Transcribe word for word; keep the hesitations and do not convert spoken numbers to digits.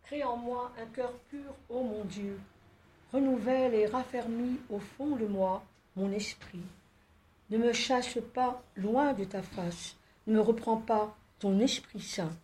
Crée en moi un cœur pur, ô mon Dieu. Renouvelle et raffermis au fond de moi mon esprit. Ne me chasse pas loin de ta face. Ne me reprends pas ton Esprit Saint.